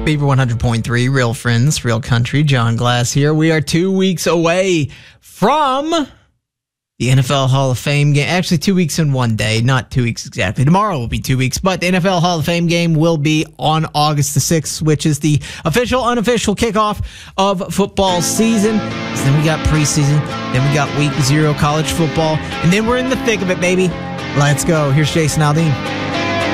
Beaver 100.3, real friends, real country. John Glass here. We are 2 weeks away from the NFL Hall of Fame game. Actually, 2 weeks and 1 day, not 2 weeks exactly. Tomorrow will be 2 weeks, but the NFL Hall of Fame game will be on August the 6th, which is the official, unofficial kickoff of football season. So then we got preseason, then we got week 0 college football, and then we're in the thick of it, baby. Let's go. Here's Jason Aldean.